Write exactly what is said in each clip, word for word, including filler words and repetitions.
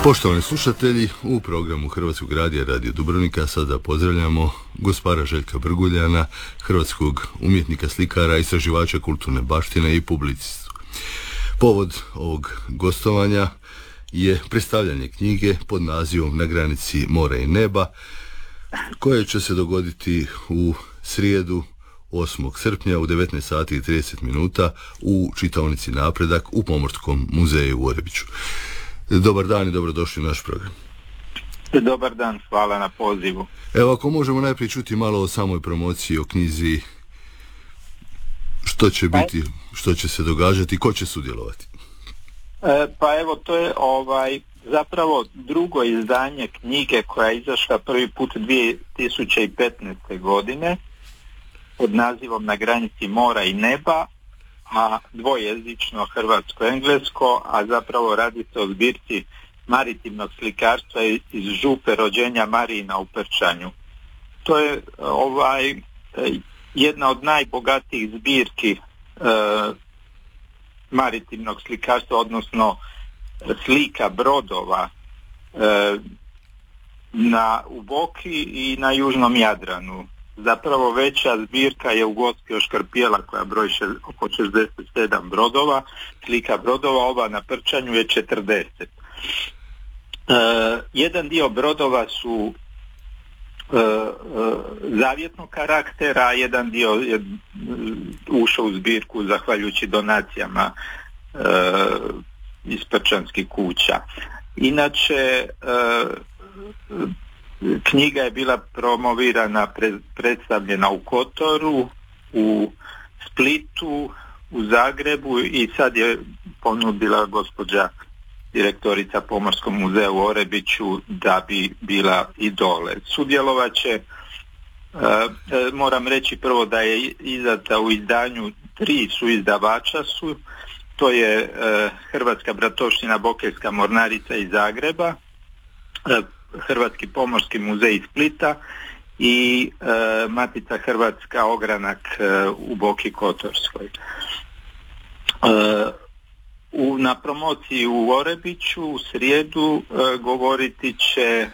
Poštovani slušatelji, u programu Hrvatskog radija Radio Dubrovnika sada pozdravljamo gospara Željka Brguljana, hrvatskog umjetnika, slikara, istraživača kulturne baštine i publicistu. Povod ovog gostovanja je predstavljanje knjige pod nazivom Na granici mora i neba, koje će se dogoditi u srijedu osmog srpnja u devetnaest sati i trideset minuta u čitaonici Napredak u Pomorskom muzeju u Orebiću. Dobar dan i dobrodošli u naš program. Dobar dan, hvala na pozivu. Evo, ako možemo najprije čuti malo o samoj promociji, o knjizi, što će biti, što će se događati, ko će sudjelovati? E, pa evo, to je ovaj zapravo drugo izdanje knjige koja je izašla prvi put dvije tisuće petnaeste. godine pod nazivom Na granici mora i neba, a dvojezično hrvatsko-englesko, a zapravo radi se o zbirci maritimnog slikarstva iz župe rođenja Marijina u Prčanju. To je ovaj jedna od najbogatijih zbirki e, maritimnog slikarstva, odnosno slika brodova e, na, u Boki i na južnom Jadranu. Zapravo veća zbirka je u Gospi Oškrpijela koja broji še, oko šezdeset sedam brodova, slika brodova, ova na Prčanju je četrdeset. E, jedan dio brodova su e, e, zavjetnog karaktera, a jedan dio je ušao u zbirku zahvaljujući donacijama e, iz prčanskih kuća. Inače, e, knjiga je bila promovirana, predstavljena u Kotoru, u Splitu, u Zagrebu i sad je ponudila gospođa direktorica Pomorskog muzeja u Orebiću da bi bila i dole. Sudjelovaće, e, moram reći prvo da je izdata u izdanju, tri su izdavača su, to je e, Hrvatska bratovština Bokeljska mornarica iz Zagreba, e, Hrvatski pomorski muzej iz Splita i e, Matica Hrvatska ogranak e, u Boki Kotorskoj. E, u, na promociji u Orebiću u srijedu e, govoriti će e,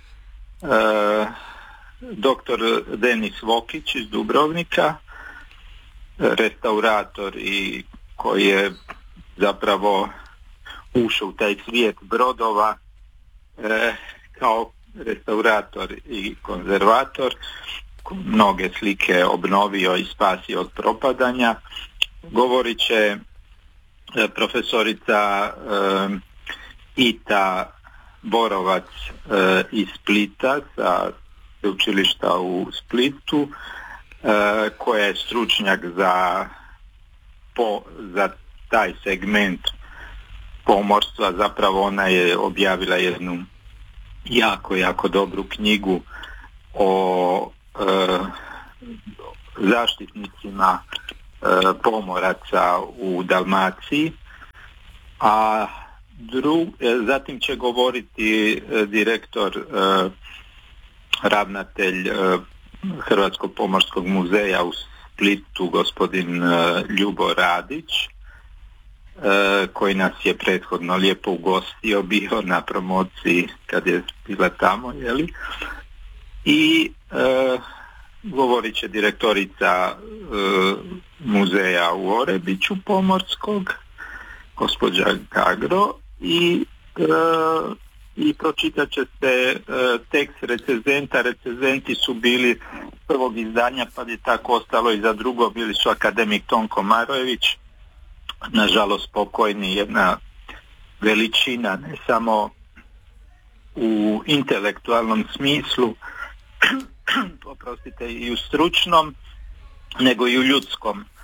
doktor Denis Vokić iz Dubrovnika, restaurator i koji je zapravo ušao u taj svijet brodova e, kao restaurator i konzervator, mnoge slike obnovio i spasio od propadanja. Govorit će profesorica e, Ita Borovac e, iz Splita, sa sveučilišta u Splitu, e, koja je stručnjak za, po, za taj segment pomorstva. Zapravo ona je objavila jednu jako, jako dobru knjigu o e, zaštitnicima e, pomoraca u Dalmaciji, a dru, e, zatim će govoriti e, direktor, e, ravnatelj e, Hrvatskog pomorskog muzeja u Splitu, gospodin e, Ljubo Radić, E, koji nas je prethodno lijepo ugostio bio na promociji kad je bila tamo, jeli? I e, govorit će direktorica e, muzeja u Orebiću pomorskog, gospođa Gagro, i e, i pročitat će se e, tekst recenzenta. Recenzenti su bili prvog izdanja, pa je tako ostalo i za drugo, bili su akademik Tonko Marojević, nažalost pokojni, jedna veličina ne samo u intelektualnom smislu, oprostite, i u stručnom, nego i u ljudskom. E,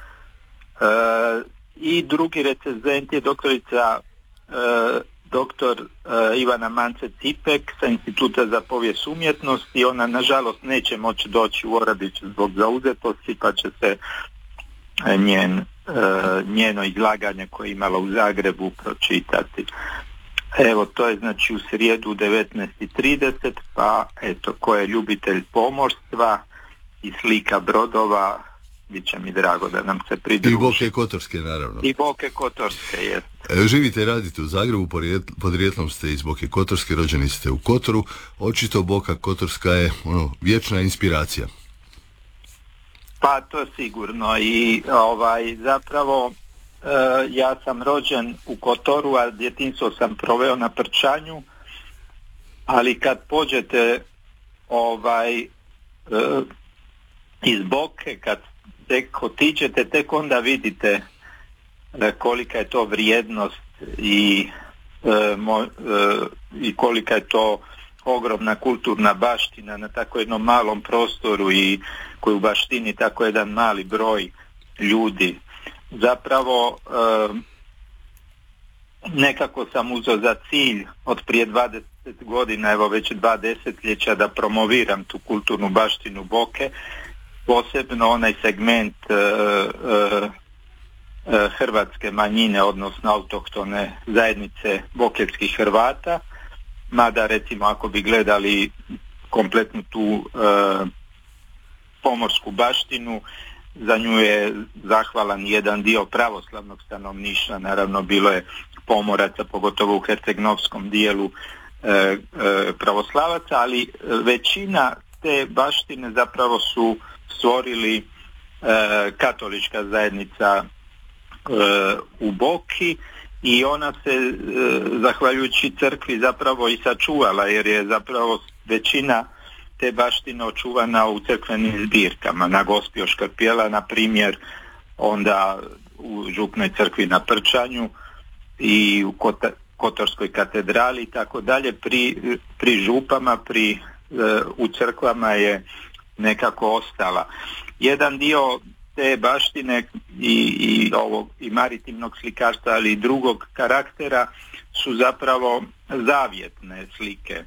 I drugi recenzent je doktorica e, doktor e, Ivana Mance-Cipek sa Instituta za povijest umjetnosti. Ona nažalost neće moći doći u Orebić zbog zauzetosti, pa će se njen njeno izlaganje koje je imala u Zagrebu pročitati. Evo, to je znači u srijedu u devetnaest i trideset, pa eto, ko je ljubitelj pomorstva i slika brodova, bit će mi drago da nam se pridruži. I Boke Kotorske, naravno. I Boke Kotorske, jest. Živite i radite u Zagrebu, podrijetlom ste iz Boke Kotorske, rođeni ste u Kotoru. Očito Boka Kotorska je ono vječna inspiracija. Pa to sigurno i ovaj zapravo e, ja sam rođen u Kotoru, a djetinjstvo sam proveo na Prčanju, ali kad pođete ovaj e, iz Boke, kad tek otiđete, tek onda vidite e, kolika je to vrijednost i, e, mo, e, i kolika je to ogromna kulturna baština na tako jednom malom prostoru i koju baštini tako jedan mali broj ljudi. Zapravo e, nekako sam uzeo za cilj od prije dvadeset godina, evo već dva desetljeća, da promoviram tu kulturnu baštinu Boke, posebno onaj segment e, e, e, hrvatske manjine, odnosno autohtone zajednice bokevskih Hrvata, mada recimo ako bi gledali kompletnu tu e, pomorsku baštinu, za nju je zahvalan jedan dio pravoslavnog stanovništva, naravno bilo je pomoraca, pogotovo u hercegnovskom dijelu e, e, pravoslavaca, ali većina te baštine zapravo su stvorili e, katolička zajednica e, u Boki i ona se e, zahvaljujući crkvi zapravo i sačuvala, jer je zapravo većina te baštine očuvana u crkvenim zbirkama. Na Gospio Škrpjela, na primjer, onda u župnoj crkvi na Prčanju i u Kota, Kotorskoj katedrali i tako dalje. Pri, pri župama, pri, e, u crkvama je nekako ostala. Jedan dio te baštine i, i ovog i maritimnog slikarstva, ali i drugog karaktera su zapravo zavjetne slike.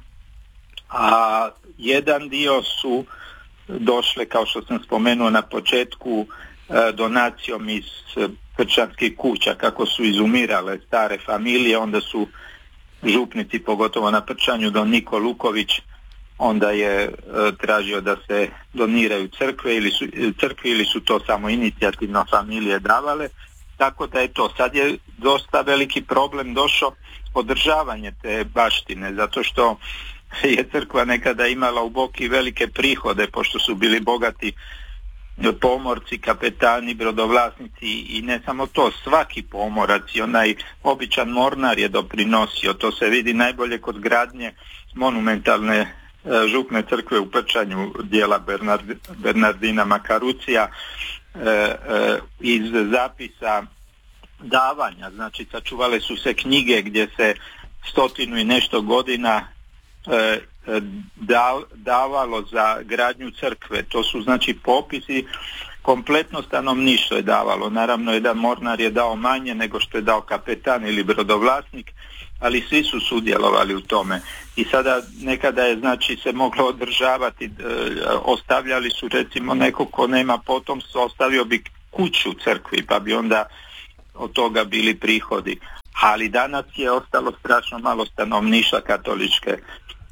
A jedan dio su došle, kao što sam spomenuo na početku, donacijom iz kršćanskih kuća. Kako su izumirale stare familije, onda su župnici, pogotovo na Prčanju, don Niko Luković, onda je tražio da se doniraju crkve ili su, crkve ili su to samo inicijativno familije davale. Tako da je to. Sad je dosta veliki problem došao održavanje te baštine, zato što je crkva nekada imala u Boki velike prihode, pošto su bili bogati pomorci, kapetani, brodovlasnici i ne samo to, svaki pomorac i onaj običan mornar je doprinosio. To se vidi najbolje kod gradnje monumentalne e, župne crkve u Prčanju dijela Bernard, Bernardina Makarucija, e, e, iz zapisa davanja, znači sačuvale su se knjige gdje se stotinu i nešto godina e, da, davalo za gradnju crkve. To su znači popisi, kompletno stanovništvo je davalo. Naravno jedan mornar je dao manje nego što je dao kapetan ili brodovlasnik, ali svi su sudjelovali u tome. I sada nekada je znači se moglo održavati, e, ostavljali su recimo neko ko nema potomstvo, ostavio bi kuću crkvi, pa bi onda od toga bili prihodi. Ali danas je ostalo strašno malo stanovništva katoličke e,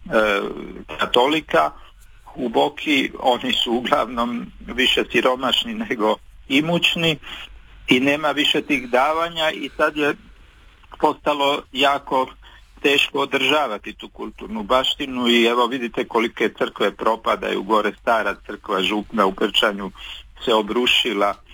katolika u Boki. Oni su uglavnom više siromašni nego imućni i nema više tih davanja i sad je postalo jako teško održavati tu kulturnu baštinu i evo vidite kolike crkve propadaju. Gore stara crkva župna u Prčanju se obrušila,